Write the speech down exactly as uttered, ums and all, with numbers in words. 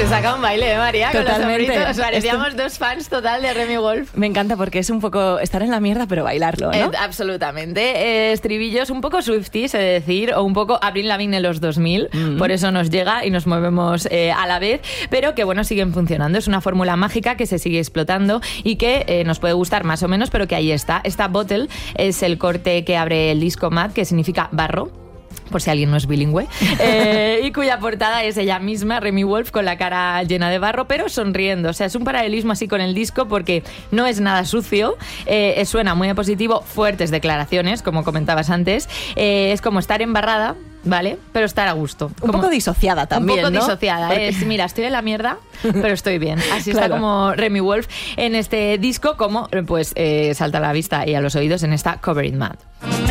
Se saca un baile, ¿eh, María? Totalmente. Con los sombritos. Parecíamos Esto... dos fans total de Remi Wolf. Me encanta porque es un poco estar en la mierda, pero bailarlo, ¿no? Eh, absolutamente. Eh, estribillos un poco Swifties, he de decir, o un poco Avril Lavigne en los dos mil. Mm-hmm. Por eso nos llega y nos movemos eh, a la vez. Pero que, bueno, siguen funcionando. Es una fórmula mágica que se sigue explotando y que eh, nos puede gustar más o menos, pero que ahí está. Esta Bottle es el corte que abre el disco Mad, que significa barro, por si alguien no es bilingüe, eh, y cuya portada es ella misma, Remi Wolf, con la cara llena de barro, pero sonriendo. O sea, es un paralelismo así con el disco porque no es nada sucio, eh, suena muy positivo, fuertes declaraciones, como comentabas antes, eh, es como estar embarrada, ¿vale? Pero estar a gusto. Un como, poco disociada también, Un poco ¿no? disociada, Porque... es, mira, estoy en la mierda, pero estoy bien. Así claro. Está como Remi Wolf en este disco, como pues eh, salta a la vista y a los oídos en esta Covered in Mud.